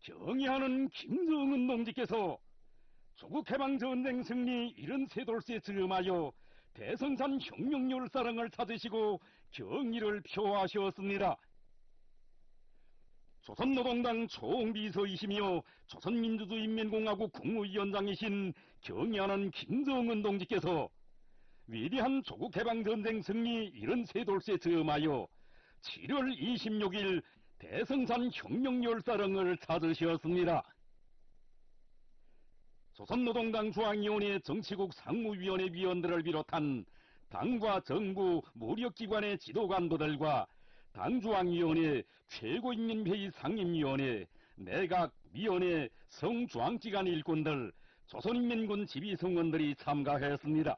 경의하는 김정은 동지께서 조국해방전쟁 승리 73돌세 즈음하여 대성산 혁명열사랑을 찾으시고 경의를 표하셨습니다. 조선노동당 총비서이시며 조선민주주의인민공화국 국무위원장이신 경의하는 김정은 동지께서 위대한 조국해방전쟁 승리 73돌세 즈음하여 7월 26일 대성산 혁명열사랑을 찾으셨습니다. 조선노동당 중앙위원회 정치국 상무위원회 위원들을 비롯한 당과 정부 무력기관의 지도관도들과 당중앙위원회, 최고인민회의 상임위원회, 내각위원회, 성중앙기관 일꾼들, 조선인민군 지휘성원들이 참가했습니다.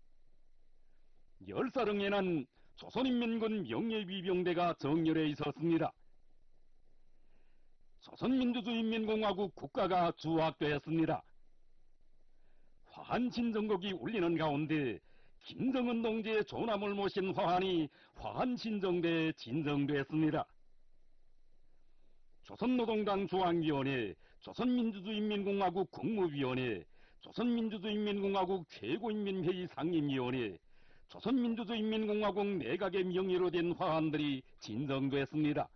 열사령에는 조선인민군 명예위병대가 정렬해 있었습니다. 조선민주주의인민공화국 국가가 주악되었습니다. 화한진정곡이 울리는 가운데 김정은 동지의 조남을 모신 화환이 화한진정대에 진정됐습니다. 조선노동당 중앙위원회, 조선민주주의인민공화국 국무위원회, 조선민주주의인민공화국 최고인민회의 상임위원회, 조선민주주의인민공화국 내각의 명의로 된 화환들이 진정됐습니다.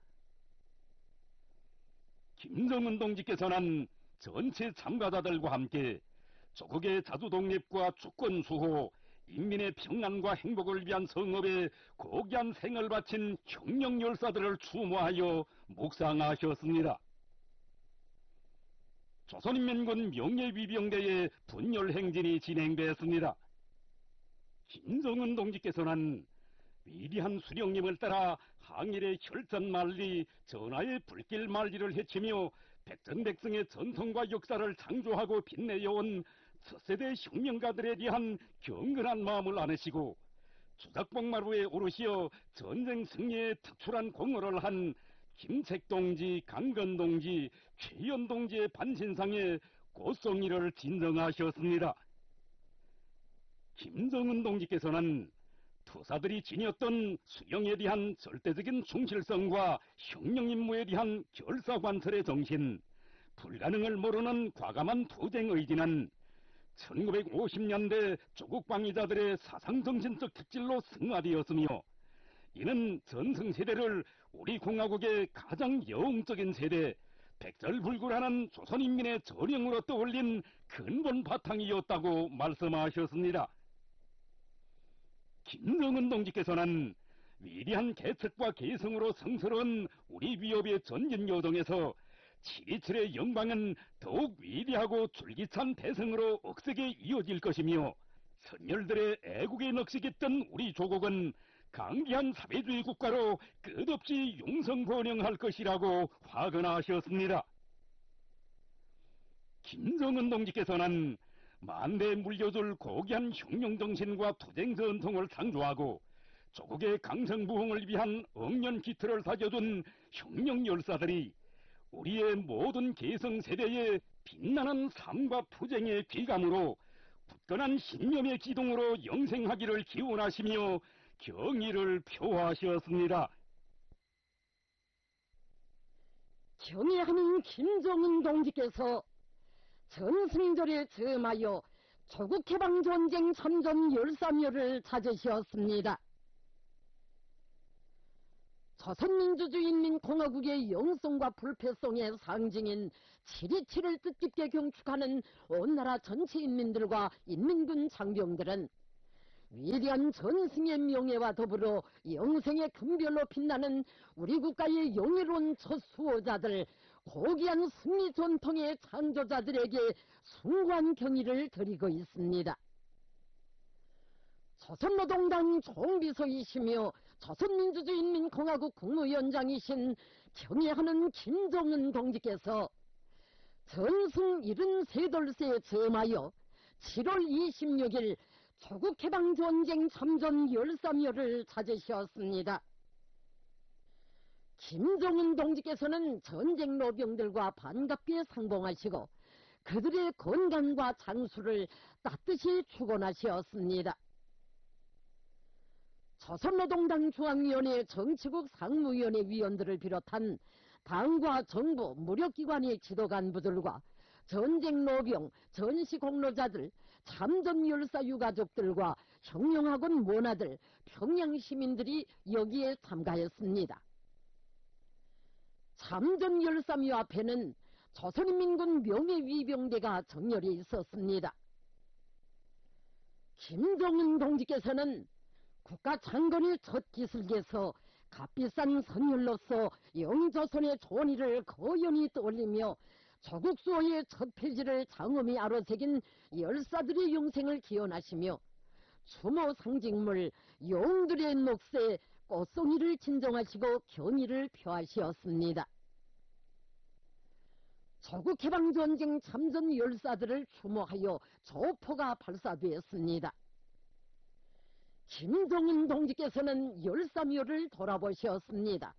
김정은 동지께서는 전체 참가자들과 함께 조국의 자주독립과 주권 수호, 인민의 평안과 행복을 위한 성업에 고귀한 생을 바친 혁명열사들을 추모하여 묵상하셨습니다. 조선인민군 명예위병대의 분열행진이 진행되었습니다. 김정은 동지께서는 위대한 수령님을 따라 항일의 혈전만리, 전하의 불길만리를 헤치며 백전백승의 전통과 역사를 창조하고 빛내어온 첫세대 혁명가들에 대한 경건한 마음을 안으시고 주작복마루에 오르시어 전쟁 승리에 특출한 공헌을 한 김책동지, 강건동지, 최연동지의 반신상에 꽃송이를 진정하셨습니다. 김정은 동지께서는 투사들이 지녔던 수령에 대한 절대적인 충실성과 혁명임무에 대한 결사관철의 정신, 불가능을 모르는 과감한 투쟁 의지는 1950년대 조국방위자들의 사상정신적 특질로 승화되었으며 이는 전승세대를 우리 공화국의 가장 영웅적인 세대, 백절불굴하는 조선인민의 전형으로 떠올린 근본 바탕이었다고 말씀하셨습니다. 김정은 동지께서는 위대한 개척과 개성으로 성스러운 우리 위협의 전진 여정에서 7.27의 영광은 더욱 위대하고 줄기찬 대성으로 억세게 이어질 것이며 선열들의 애국에 넋이겠던 우리 조국은 강기한 사회주의 국가로 끝없이 용성번영할 것이라고 화근하셨습니다. 김정은 동지께서는 만대에 물려줄 고귀한 혁명정신과 투쟁전통을 창조하고 조국의 강성부흥을 위한 억년기틀을 다져준 혁명열사들이 우리의 모든 계성세대의 빛나는 삶과 투쟁의 귀감으로 굳건한 신념의 기둥으로 영생하기를 기원하시며 경의를 표하셨습니다. 경의하는 김정은 동지께서 전승절에 즈음하여 조국해방전쟁 참전 열사묘를 찾으셨습니다. 조선민주주의인민공화국의 영성과 불패성의 상징인 7.27을 뜻깊게 경축하는 온 나라 전체 인민들과 인민군 장병들은 위대한 전승의 명예와 더불어 영생의 금별로 빛나는 우리 국가의 영예로운 첫 수호자들, 고귀한 승리 전통의 창조자들에게 숭고한 경의를 드리고 있습니다. 조선노동당 총비서이시며 조선민주주의인민공화국 국무위원장이신 경의하는 김정은 동지께서 전승 73돌세에 즈음하여 7월 26일 조국해방전쟁 참전 열사묘를 찾으셨습니다. 김정은 동지께서는 전쟁 노병들과 반갑게 상봉하시고 그들의 건강과 장수를 따뜻이 축원하셨습니다. 조선노동당 중앙위원회 정치국 상무위원회 위원들을 비롯한 당과 정부, 무력기관의 지도간부들과 전쟁 노병, 전시 공로자들, 참전 열사 유가족들과 혁명학원 모나들, 평양 시민들이 여기에 참가했습니다. 참전 열사묘 앞에는 조선인민군 명예위병대가 정렬해 있었습니다. 김정은 동지께서는 국가장관의 첫 기슭에서 값비싼 선율로서 영조선의 존의를 거연히 떠올리며 조국 수호의 첫 페이지를 장엄히 아로새긴 열사들의 영생을 기원하시며 추모 상징물 용들의 녹세 꽃송이를 진정하시고 경의를 표하시었습니다. 조국해방전쟁 참전 열사들을 추모하여 조포가 발사되었습니다. 김정은 동지께서는 열사묘를 돌아보셨습니다.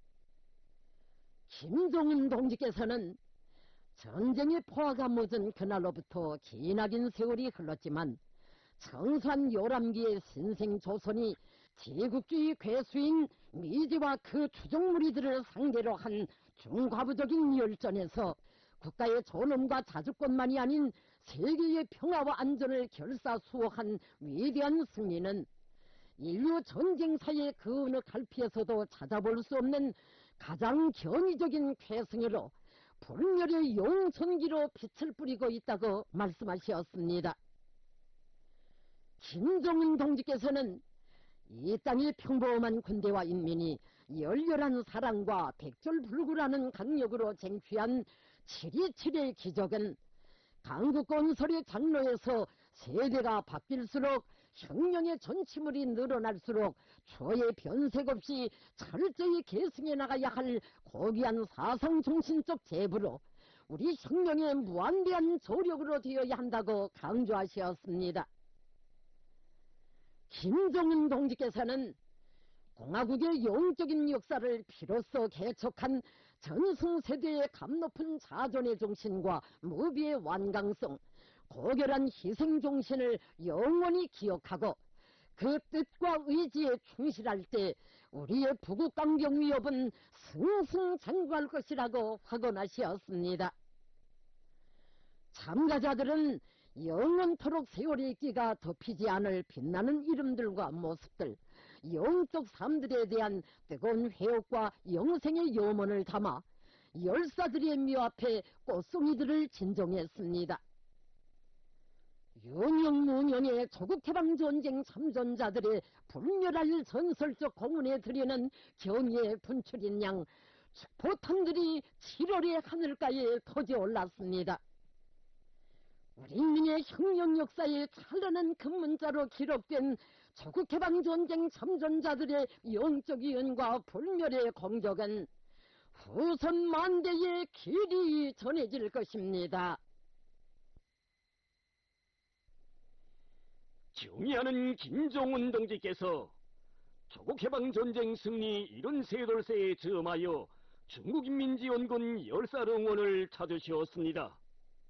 김정은 동지께서는 전쟁의 포화가 묻은 그날로부터 기나긴 세월이 흘렀지만 청산 요람기의 신생조선이 제국주의 괴수인 미제와 그 추종무리들을 상대로 한 중과부적인 열전에서 국가의 존엄과 자주권만이 아닌 세계의 평화와 안전을 결사수호한 위대한 승리는 인류 전쟁사의 그 어느 갈피에서도 찾아볼 수 없는 가장 견의적인 쾌승으로 불멸의 용천기로 빛을 뿌리고 있다고 말씀하셨습니다. 김정은 동지께서는 이 땅의 평범한 군대와 인민이 열렬한 사랑과 백절불구라는 강력으로 쟁취한 7.27의 기적은 강국건설의 장로에서 세대가 바뀔수록 혁명의 전치물이 늘어날수록 초의 변색 없이 철저히 계승해 나가야 할 고귀한 사상정신적 제부로 우리 혁명의 무한대한 조력으로 되어야 한다고 강조하셨습니다. 김정은 동지께서는 공화국의 영적인 역사를 비로소 개척한 전승세대의 감높은 자존의 정신과 무비의 완강성, 고결한 희생정신을 영원히 기억하고 그 뜻과 의지에 충실할 때 우리의 부국강경 위협은 승승장구할 것이라고 확언하셨습니다. 참가자들은 영원토록 세월의 끼가 덮이지 않을 빛나는 이름들과 모습들, 영적 삶들에 대한 뜨거운 회옥과 영생의 염원을 담아 열사들의 묘 앞에 꽃송이들을 진정했습니다. 영영무년의 조국해방전쟁 참전자들의 불멸할 전설적 공훈에 드리는 경의의 분출인 양 축포탄들이 7월의 하늘가에 터져 올랐습니다. 우리 인민의 혁명 역사의 찬란한 금문자로 기록된 조국해방전쟁 참전자들의 영적 위언과 불멸의 공적은 후손 만대에 길이 전해질 것입니다. 경의하는 김정은 동지께서 조국해방전쟁 승리 73세에 즈음하여 중국인민지원군 열사릉원을 찾으시었습니다.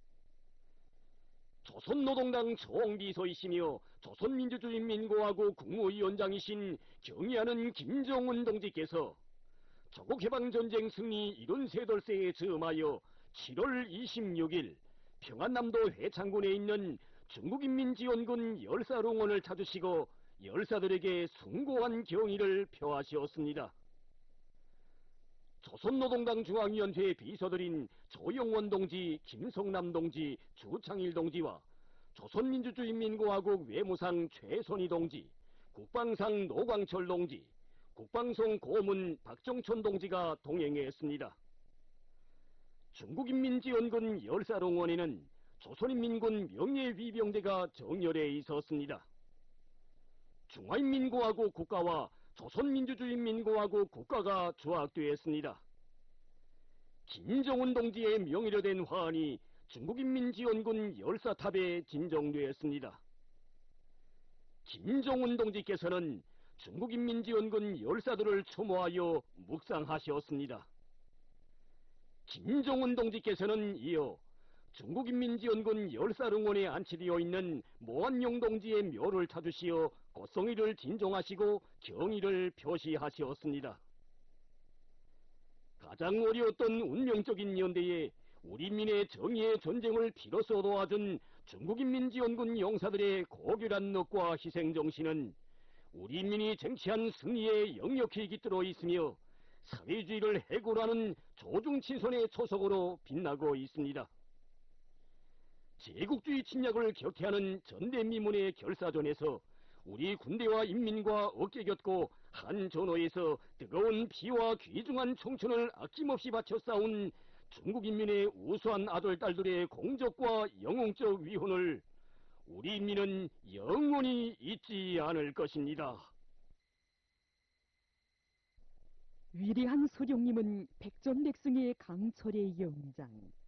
조선노동당 총비서이시며 조선민주주의인민공화국 국무위원장이신 경의하는 김정은 동지께서 조국해방전쟁 승리 73세에 즈음하여 7월 26일 평안남도 회창군에 있는 중국인민지원군 열사릉원을 찾으시고 열사들에게 숭고한 경의를 표하시었습니다. 조선노동당 중앙위원회 비서들인 조영원 동지, 김성남 동지, 주창일 동지와 조선민주주의인민공화국 외무상 최선희 동지, 국방상 노광철 동지, 국방성 고문 박정천 동지가 동행했습니다. 중국인민지원군 열사릉원에는 조선인민군 명예위병대가 정렬해 있었습니다. 중화인민공화국 국가와 조선민주주의인민공화국 국가가 조각되었습니다. 김정은 동지의 명의로 된 화환이 중국인민지원군 열사탑에 진정되었습니다. 김정은 동지께서는 중국인민지원군 열사들을 추모하여 묵상하셨습니다. 김정은 동지께서는 이어 중국인민지원군 열사릉원에 안치되어 있는 모한용 동지의 묘를 찾으시어 꽃송이를 진정하시고 경의를 표시하시었습니다. 가장 어려웠던 운명적인 연대에 우리민의 정의의 전쟁을 피로써 도와준 중국인민지원군 용사들의 고결한 넋과 희생정신은 우리민이 쟁취한 승리에 역력히 깃들어 있으며 사회주의를 해고하는 조중친선의 초석으로 빛나고 있습니다. 제국주의 침략을 격퇴하는 전대미문의 결사전에서 우리 군대와 인민과 어깨 겹고 한 전호에서 뜨거운 피와 귀중한 청춘을 아낌없이 바쳐 싸운 중국인민의 우수한 아들, 딸들의 공적과 영웅적 위훈을 우리 인민은 영원히 잊지 않을 것입니다. 위대한 소령님은 백전백승의 강철의 영장,